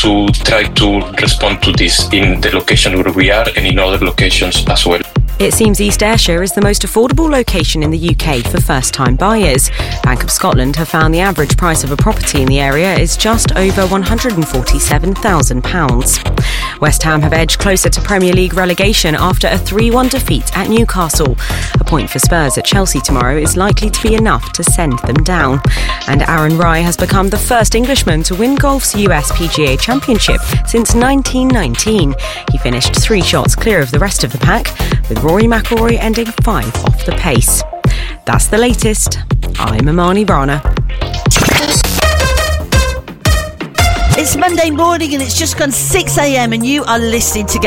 to try to respond to this in the location where we are and in other locations as well. It seems East Ayrshire is the most affordable location in the UK for first-time buyers. Bank of Scotland have found the average price of a property in the area is just over £147,000. West Ham have edged closer to Premier League relegation after a 3-1 defeat at Newcastle. A point for Spurs at Chelsea tomorrow is likely to be enough to send them down. And Aaron Rai has become the first Englishman to win golf's US PGA Championship since 1919. He finished 3 shots clear of the rest of the pack, with Rory McIlroy ending 5 off the pace. That's the latest. I'm Amani Rana. It's Monday morning and it's just gone 6 a.m. and you are listening to